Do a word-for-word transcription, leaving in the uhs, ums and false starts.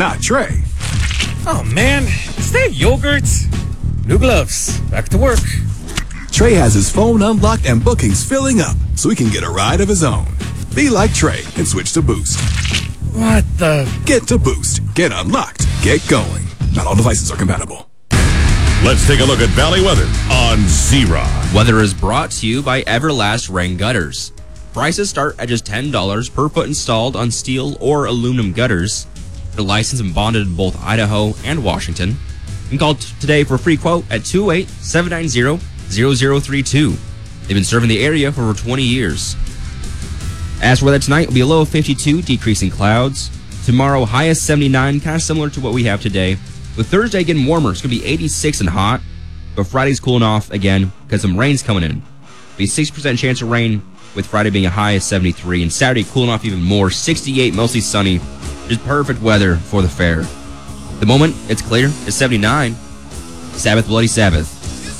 not Trey. Oh, man. Is that yogurt? New gloves. Back to work. Trey has his phone unlocked and bookings filling up so he can get a ride of his own. Be like Trey and switch to Boost. What the? Get to Boost. Get unlocked. Get going. Not all devices are compatible. Let's take a look at Valley weather on Z-Rock. Weather is brought to you by Everlast Rain Gutters. Prices start at just ten dollars per foot installed on steel or aluminum gutters. They're licensed and bonded in both Idaho and Washington. You can call t- today for a free quote at two oh eight, seven nine zero, zero zero three two. They've been serving the area for over twenty years. As for weather tonight, it'll be a low of fifty-two, decreasing clouds. Tomorrow, high of seventy-nine, kind of similar to what we have today. With Thursday getting warmer, it's going to be eighty-six and hot. But Friday's cooling off again because some rain's coming in. It'll be a sixty percent chance of rain, with Friday being a high of seventy-three. And Saturday cooling off even more, sixty-eight, mostly sunny. Just perfect weather for the fair. The moment it's clear, it's seventy-nine. Sabbath, Bloody Sabbath.